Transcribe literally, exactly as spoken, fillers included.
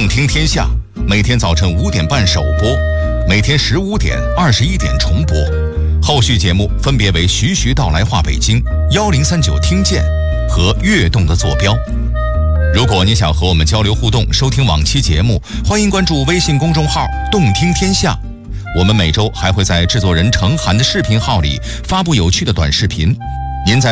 动听天下，每天早晨五点半首播，每天十五点、二十一点重播。后续节目分别为徐徐道来话北京、幺零三九听见和跃动的坐标。如果你想和我们交流互动，收听往期节目，欢迎关注微信公众号“动听天下”。我们每周还会在制作人程涵的视频号里发布有趣的短视频。您在